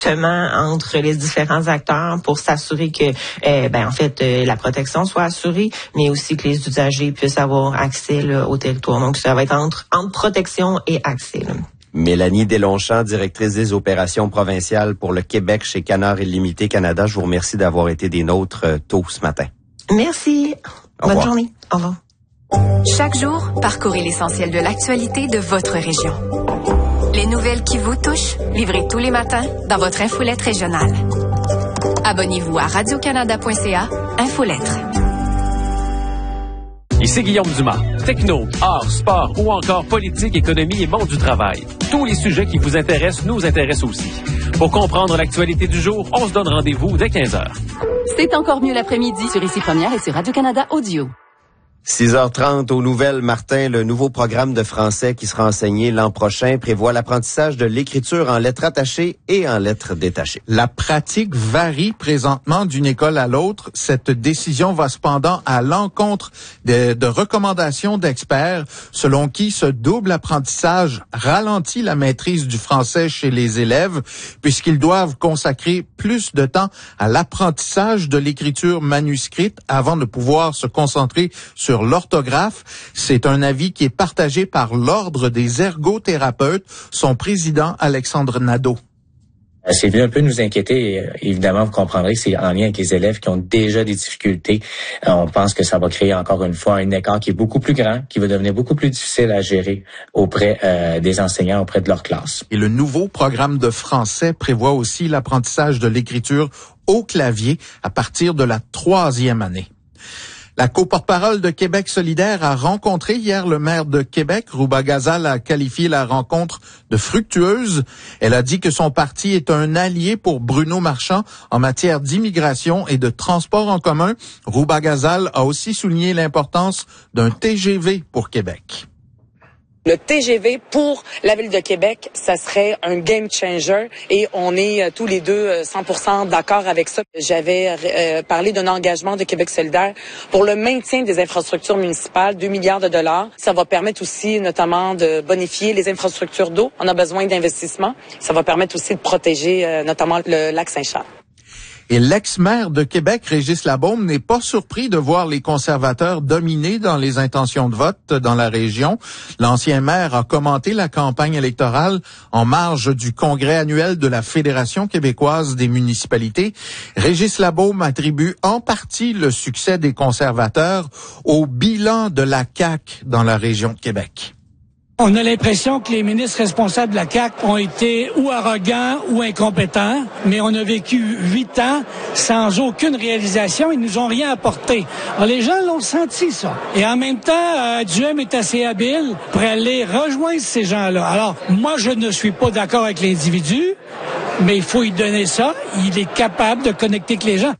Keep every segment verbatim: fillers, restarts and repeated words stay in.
entre les différents acteurs pour s'assurer que, euh, ben en fait, euh, la protection soit assurée, mais aussi que les usagers puissent avoir accès là, au territoire. Donc, ça va être entre, entre protection et accès. Là. Mélanie Deslongchamps, directrice des opérations provinciales pour le Québec chez Canard Illimité Canada. Je vous remercie d'avoir été des nôtres euh, tôt ce matin. Merci. Au Bonne revoir. journée. Au revoir. Chaque jour, parcourez l'essentiel de l'actualité de votre région. Les nouvelles qui vous touchent, livrées tous les matins dans votre infolette régionale. Abonnez-vous à radio canada point c a, Infolettre. Ici Guillaume Dumas. Techno, art, sport ou encore politique, économie et monde du travail. Tous les sujets qui vous intéressent nous intéressent aussi. Pour comprendre l'actualité du jour, on se donne rendez-vous dès quinze heures. C'est encore mieux l'après-midi sur Ici Première et sur Radio-Canada Audio. six heures trente aux nouvelles, Martin. Le nouveau programme de français qui sera enseigné l'an prochain prévoit l'apprentissage de l'écriture en lettres attachées et en lettres détachées. La pratique varie présentement d'une école à l'autre. Cette décision va cependant à l'encontre de, de recommandations d'experts selon qui ce double apprentissage ralentit la maîtrise du français chez les élèves puisqu'ils doivent consacrer plus de temps à l'apprentissage de l'écriture manuscrite avant de pouvoir se concentrer sur sur l'orthographe. C'est un avis qui est partagé par l'Ordre des ergothérapeutes, son président Alexandre Nadeau. C'est venu un peu nous inquiéter. Évidemment, vous comprendrez que c'est en lien avec les élèves qui ont déjà des difficultés. On pense que ça va créer encore une fois un écart qui est beaucoup plus grand, qui va devenir beaucoup plus difficile à gérer auprès euh, des enseignants, auprès de leur classe. Et le nouveau programme de français prévoit aussi l'apprentissage de l'écriture au clavier à partir de la troisième année. La co-porte-parole de Québec solidaire a rencontré hier le maire de Québec. Rouba Ghazal a qualifié la rencontre de fructueuse. Elle a dit que son parti est un allié pour Bruno Marchand en matière d'immigration et de transport en commun. Rouba Ghazal a aussi souligné l'importance d'un T G V pour Québec. Le T G V pour la Ville de Québec, ça serait un game changer et on est euh, tous les deux euh, cent pour cent d'accord avec ça. J'avais euh, parlé d'un engagement de Québec solidaire pour le maintien des infrastructures municipales, deux milliards de dollars. Ça va permettre aussi notamment de bonifier les infrastructures d'eau. On a besoin d'investissements. Ça va permettre aussi de protéger euh, notamment le lac Saint-Charles. Et l'ex-maire de Québec, Régis Labaume, n'est pas surpris de voir les conservateurs dominer dans les intentions de vote dans la région. L'ancien maire a commenté la campagne électorale en marge du congrès annuel de la Fédération québécoise des municipalités. Régis Labaume attribue en partie le succès des conservateurs au bilan de la C A Q dans la région de Québec. On a l'impression que les ministres responsables de la C A Q ont été ou arrogants ou incompétents, mais on a vécu huit ans sans aucune réalisation. Ils nous ont rien apporté. Alors, les gens l'ont senti, ça. Et en même temps, euh, Duhem est assez habile pour aller rejoindre ces gens-là. Alors, moi, je ne suis pas d'accord avec l'individu, mais il faut lui donner ça. Il est capable de connecter avec les gens.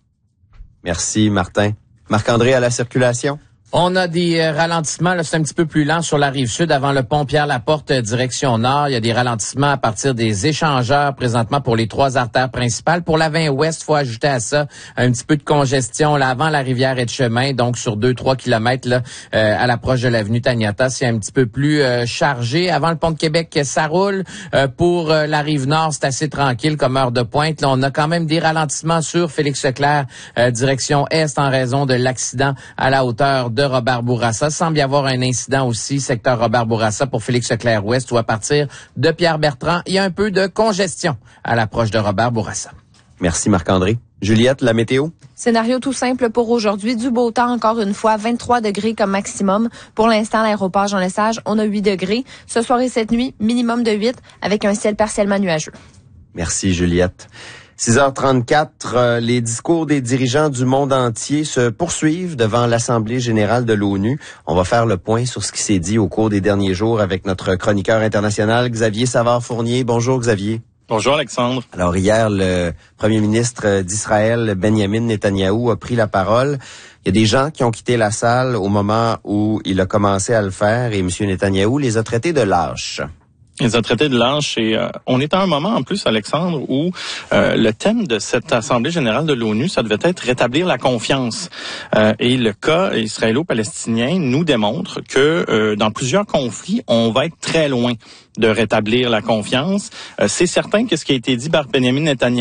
Merci, Martin. Marc-André, à la circulation? On a des euh, ralentissements, là, c'est un petit peu plus lent sur la rive sud avant le pont Pierre-Laporte, euh, direction nord. Il y a des ralentissements à partir des échangeurs présentement pour les trois artères principales. Pour la vingt ouest, faut ajouter à ça un petit peu de congestion là avant la rivière et de chemin, donc sur deux trois kilomètres là, euh, à l'approche de l'avenue Taniata. C'est un petit peu plus euh, chargé. Avant le pont de Québec, ça roule. Euh, pour euh, la rive nord, c'est assez tranquille comme heure de pointe. Là, on a quand même des ralentissements sur Félix-Leclerc, euh, direction est en raison de l'accident à la hauteur de de Robert Bourassa. Semble y avoir un incident aussi, secteur Robert Bourassa pour Félix-Leclerc-Ouest, où à partir de Pierre-Bertrand, il y a un peu de congestion à l'approche de Robert Bourassa. Merci Marc-André. Juliette, la météo? Scénario tout simple pour aujourd'hui. Du beau temps encore une fois, vingt-trois degrés comme maximum. Pour l'instant, à l'aéroport Jean-Lesage, on a huit degrés. Ce soir et cette nuit, minimum de huit avec un ciel partiellement nuageux. Merci Juliette. six heures trente-quatre, euh, les discours des dirigeants du monde entier se poursuivent devant l'Assemblée générale de l'ONU. On va faire le point sur ce qui s'est dit au cours des derniers jours avec notre chroniqueur international, Xavier Savard-Fournier. Bonjour Xavier. Bonjour Alexandre. Alors hier, le premier ministre d'Israël, Benjamin Netanyahou, a pris la parole. Il y a des gens qui ont quitté la salle au moment où il a commencé à le faire et M. Netanyahou les a traités de lâches. Ils ont traité de lâche et euh, on est à un moment en plus, Alexandre, où euh, le thème de cette Assemblée générale de l'ONU, ça devait être rétablir la confiance. Euh, et le cas israélo-palestinien nous démontre que euh, dans plusieurs conflits, on va être très loin de rétablir la confiance. Euh, c'est certain que ce qui a été dit par Benjamin Netanyahu